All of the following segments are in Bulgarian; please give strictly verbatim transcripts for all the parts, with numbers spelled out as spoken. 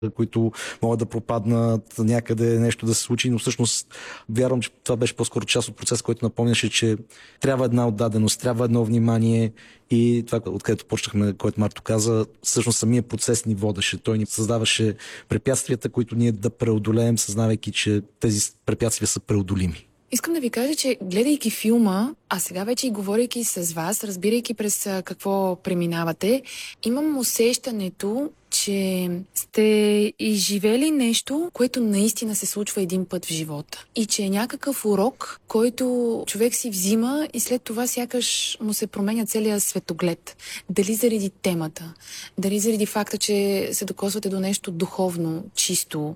които могат да пропаднат някъде, нещо да се случи, но всъщност вярвам, че това беше по-скоро част от процес, който напомняше, че трябва една отдаденост, трябва едно внимание и това, откъдето почнахме, което Марто каза, всъщност самия процес ни водеше. Той ни създаваше препятствията, които ние да преодолеем, съзнавайки, че тези препятствия са преодолими. Искам да ви кажа, че гледайки филма, а сега вече и говорейки с вас, разбирайки през какво преминавате, имам усещането, че сте изживели нещо, което наистина се случва един път в живота. И че е някакъв урок, който човек си взима и след това сякаш му се променя целият светоглед. Дали заради темата, дали заради факта, че се докосвате до нещо духовно, чисто,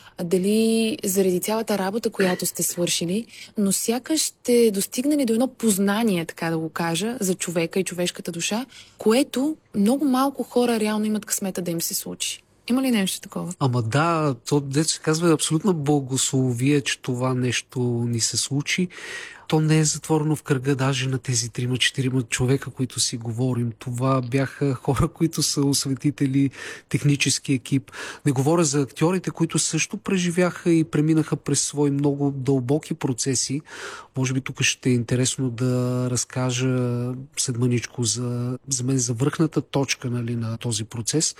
дали заради цялата работа, която сте свършили, но сякаш сте достигнали до едно познание, така да го кажа, за човека и човешката душа, което много малко хора реално имат късмета да им се случи. Има ли нещо такова? Ама да, то дето се казва абсолютно благословие, че това нещо ни се случи. То не е затворено в кръга даже на тези трима-четирима човека, които си говорим. Това бяха хора, които са осветители, технически екип. Не говоря за актьорите, които също преживяха и преминаха през свои много дълбоки процеси. Може би тук ще е интересно да разкажа след мъничко за, за мен за връхната точка, нали, на този процес.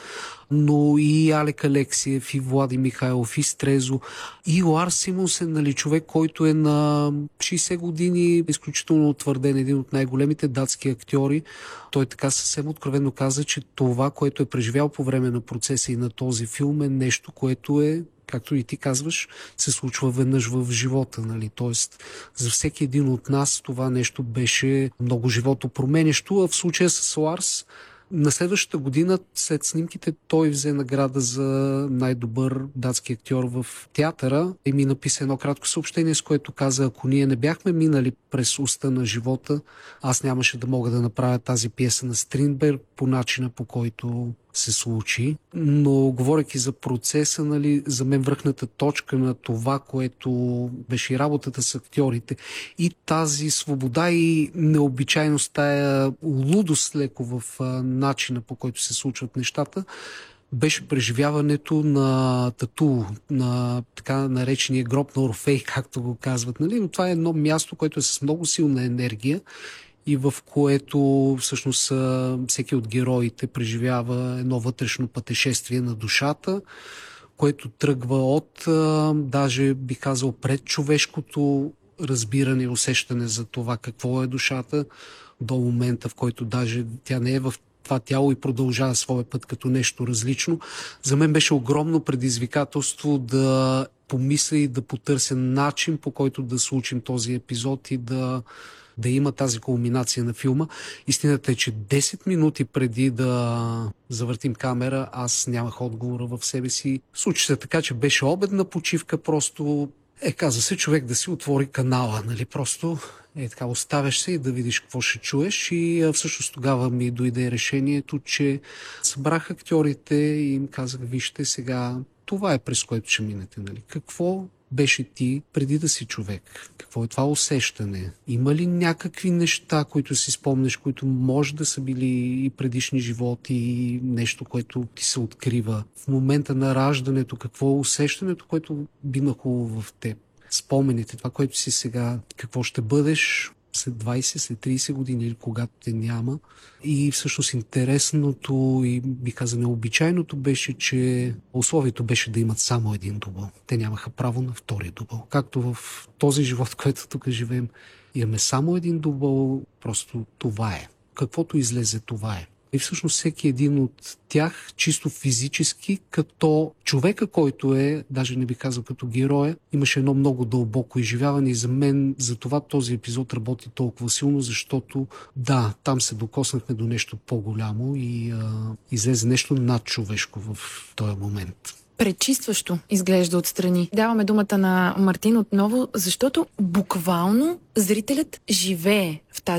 Но и Алек Алексиев, и Влади Михайлов, и Стрезо, и Ларс Симонсен, нали, човек, който е на шейсет години, изключително утвърден, един от най-големите датски актьори. Той така съвсем откровено каза, че това, което е преживял по време на процеса и на този филм, е нещо, което е, както и ти казваш, се случва веднъж в живота. Нали? Тоест, за всеки един от нас това нещо беше много животопроменящо, а в случая с Ларс, на следващата година, след снимките, той взе награда за най-добър датски актьор в театъра и ми написа едно кратко съобщение, с което каза: ако ние не бяхме минали през уста на живота, аз нямаше да мога да направя тази пиеса на Стринберг по начина, по който се случи. Но говорейки за процеса, нали, за мен връхната точка на това, което беше и работата с актьорите, и тази свобода и необичайност, тая лудост леко в а, начина, по който се случват нещата, беше преживяването на Тату, на така наречения гроб на Орфей, както го казват. Нали? Но това е едно място, което е с много силна енергия и в което всъщност всеки от героите преживява едно вътрешно пътешествие на душата, което тръгва от, даже бих казал, пред човешкото разбиране и усещане за това какво е душата, до момента, в който даже тя не е в това тяло и продължава своя път като нещо различно. За мен беше огромно предизвикателство да помисля и да потърся начин, по който да случим този епизод и да да има тази кулминация на филма. Истината е, че десет минути преди да завъртим камера, аз нямах отговора в себе си. Случи се така, че беше обедна почивка, просто е, каза се, човек да си отвори канала, нали, просто е така, оставяш се и да видиш какво ще чуеш, и а, всъщност тогава ми дойде решението, че събрах актьорите и им казах: вижте сега, това е през което ще минете, нали, какво беше ти преди да си човек? Какво е това усещане? Има ли някакви неща, които си спомнеш, които може да са били и предишни животи, и нещо, което ти се открива в момента на раждането? Какво е усещането, което би нахлуло в теб? Спомените, това, което си сега, какво ще бъдеш след двайсет, след трийсет години или когато те няма. И всъщност интересното и, би казал, необичайното беше, че условието беше да имат само един дубъл. Те нямаха право на втори дубъл. Както в този живот, който тук живеем, имаме само един дубъл, просто това е. Каквото излезе, това е. И всъщност всеки един от тях, чисто физически, като човека, който е, даже не би казал като героя, имаше едно много дълбоко изживяване, и за мен за това този епизод работи толкова силно, защото да, там се докоснахме до нещо по-голямо и а, излезе нещо надчовешко в този момент. Пречистващо изглежда отстрани. Даваме думата на Мартин отново, защото буквално зрителят живее в тази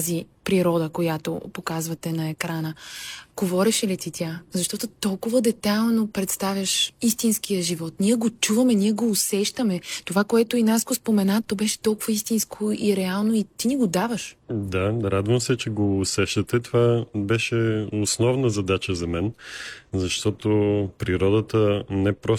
природа, която показвате на екрана, говореше ли ти тя? Защото толкова детайлно представяш истинския живот. Ние го чуваме, ние го усещаме. Това, което и Наско спомена, то беше толкова истинско и реално и ти ни го даваш. Да, радвам се, че го усещате. Това беше основна задача за мен, защото природата не просто